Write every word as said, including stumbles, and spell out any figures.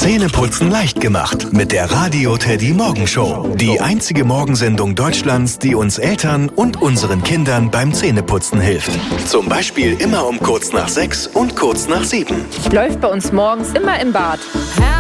Zähneputzen leicht gemacht mit der Radio Teddy Morgenshow. Die einzige Morgensendung Deutschlands, die uns Eltern und unseren Kindern beim Zähneputzen hilft. Zum Beispiel immer um kurz nach sechs und kurz nach sieben. Läuft bei uns morgens immer im Bad.